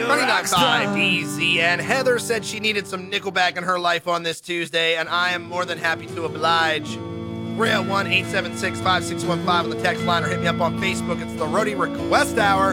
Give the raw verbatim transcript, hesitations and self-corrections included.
ninety-nine point five D Z N. Heather said she needed some Nickelback in her life on this Tuesday, and I am more than happy to oblige. three oh one, eight seven six, five six one five on the text line, or hit me up on Facebook. It's the Roadie Request Hour.